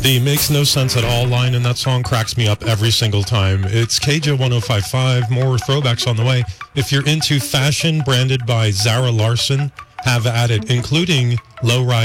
The makes no sense at all line in that song cracks me up every single time. It's KJ 1055, more throwbacks on the way. If you're into fashion branded by Zara Larson, have at it, including low-rise